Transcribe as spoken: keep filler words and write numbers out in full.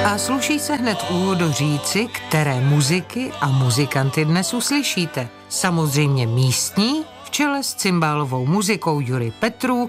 A sluší se hned v úvodu říci, které muziky a muzikanty dnes uslyšíte. Samozřejmě místní, v čele s cymbálovou muzikou Jury Petrů